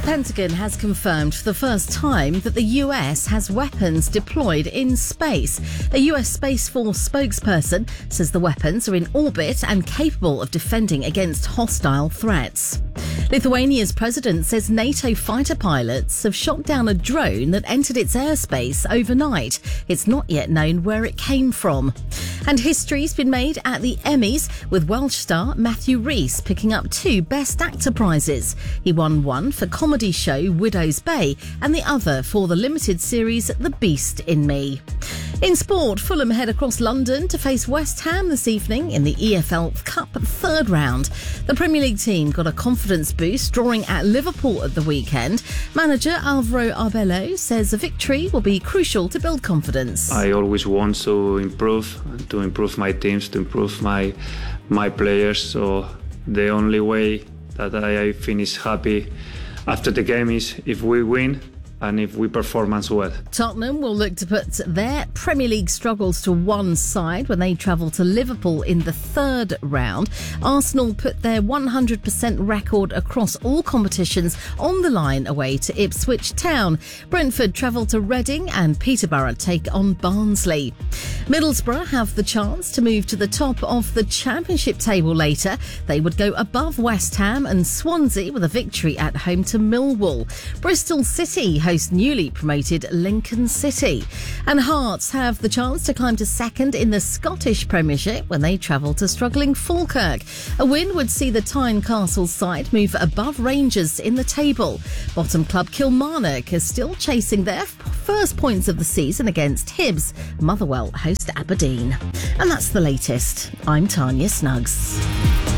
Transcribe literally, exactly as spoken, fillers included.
Pentagon has confirmed for the first time that the U S has weapons deployed in space. A U S Space Force spokesperson says the weapons are in orbit and capable of defending against hostile threats. Lithuania's president says NATO fighter pilots have shot down a drone that entered its airspace overnight. It's not yet known where it came from. And history's been made at the Emmys, with Welsh star Matthew Rhys picking up two Best Actor prizes. He won one for comedy show Widow's Bay and the other for the limited series The Beast in Me. In sport, Fulham head across London to face West Ham this evening in the E F L Cup third round. The Premier League team got a confidence boost drawing at Liverpool at the weekend. Manager Alvaro Arbeloa says a victory will be crucial to build confidence. I always want to improve, to improve my teams, to improve my my players. So the only way that I finish happy after the game is if we win and if we perform as well. Tottenham will look to put their Premier League struggles to one side when they travel to Liverpool in the third round. Arsenal put their one hundred percent record across all competitions on the line away to Ipswich Town. Brentford travel to Reading and Peterborough take on Barnsley. Middlesbrough have the chance to move to the top of the Championship table later. They would go above West Ham and Swansea with a victory at home to Millwall. Bristol City host newly promoted Lincoln City. And Hearts have the chance to climb to second in the Scottish Premiership when they travel to struggling Falkirk. A win would see the Tynecastle side move above Rangers in the table. Bottom club Kilmarnock is still chasing their first points of the season against Hibs. Motherwell host Aberdeen. And that's the latest. I'm Tanya Snuggs.